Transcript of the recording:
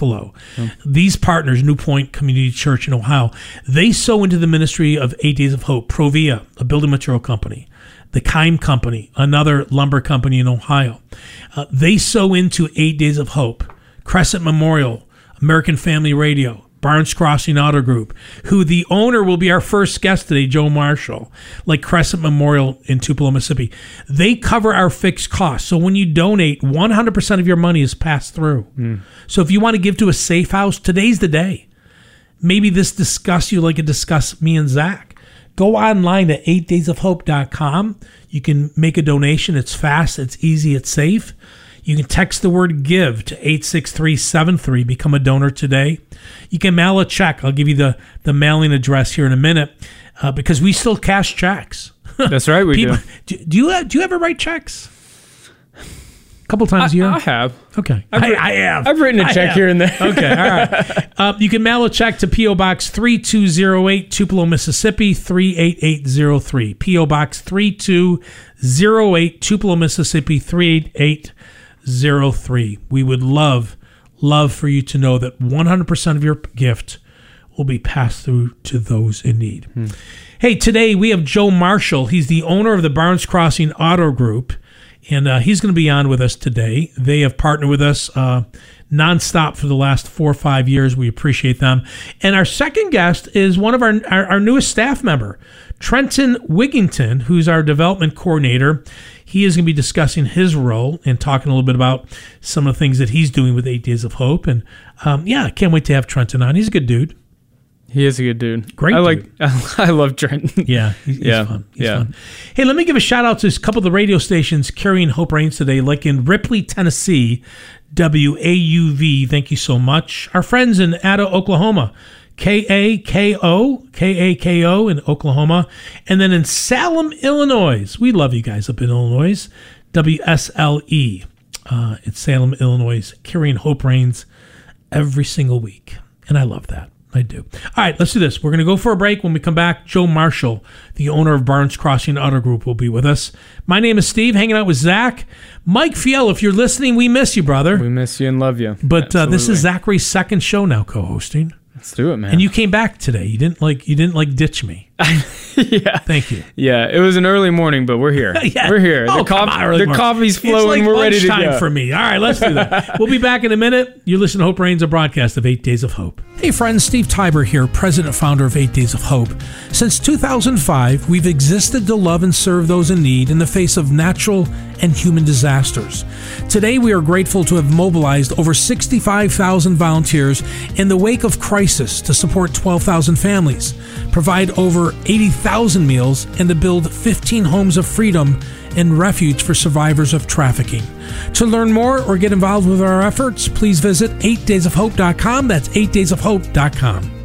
Buffalo. These partners, New Point Community Church in Ohio, they sow into the ministry of 8 Days of Hope. Provia, a building material company. The Kime Company, another lumber company in Ohio. They sow into 8 Days of Hope. Crescent Memorial, American Family Radio, Barnes Crossing Auto Group, who the owner will be our first guest today, Joe Marshall, like Crescent Memorial in Tupelo, Mississippi. They cover our fixed costs. So when you donate, 100% of your money is passed through. So if you want to give to a safe house, today's the day. Maybe this disgusts you like it disgusts me and Zach. Go online at 8daysofhope.com. You can make a donation. It's fast, it's easy, it's safe. You can text the word GIVE to 86373. Become a donor today. You can mail a check. I'll give you the mailing address here in a minute because we still cash checks. That's right, we do. Do you ever write checks? A couple times a year? I have. Okay. I have. I've written a check here and there. Okay, all right. You can mail a check to P.O. Box 3208, Tupelo, Mississippi, 38803. P.O. Box 3208, Tupelo, Mississippi, 38803. We would love for you to know that 100% of your gift will be passed through to those in need. Hey, today we have Joe Marshall. He's the owner of the Barnes Crossing Auto Group. And he's going to be on with us today. They have partnered with us nonstop for the last 4 or 5 years. We appreciate them. And our second guest is one of our newest staff member, Trenton Wigington, who's our development coordinator. He is going to be discussing his role and talking a little bit about some of the things that he's doing with 8 Days of Hope. And I can't wait to have Trenton on. He's a good dude. He is a good dude. Great dude. I love Trenton. Yeah, he's fun. He's fun. Hey, let me give a shout out to a couple of the radio stations carrying Hope Reigns today, like in Ripley, Tennessee, WAUV. Thank you so much. Our friends in Ada, Oklahoma, KAKO in Oklahoma. And then in Salem, Illinois. We love you guys up in Illinois. WSLE. It's Salem, Illinois, carrying Hope Reigns every single week. And I love that. I do. All right, let's do this. We're going to go for a break. When we come back, Joe Marshall, the owner of Barnes Crossing Auto Group, will be with us. My name is Steve, hanging out with Zach. Mike Fiel, if you're listening, we miss you, brother. We miss you and love you. But this is Zachary's second show now co-hosting. Let's do it, man. And you came back today. You didn't ditch me. Yeah. Thank you. Yeah, it was an early morning, but we're here. Yeah. We're here. Oh, the coffee's flowing. It's like we're ready to go. lunchtime for me. All right, let's do that. We'll be back in a minute. You listen to Hope Reigns, a broadcast of 8 Days of Hope. Hey friends, Steve Tiber here, president founder of 8 Days of Hope. Since 2005, we've existed to love and serve those in need in the face of natural and human disasters. Today, we are grateful to have mobilized over 65,000 volunteers in the wake of crisis to support 12,000 families, provide over 80,000 meals, and to build 15 homes of freedom and refuge for survivors of trafficking. To learn more or get involved with our efforts, please visit 8daysofhope.com. That's 8daysofhope.com.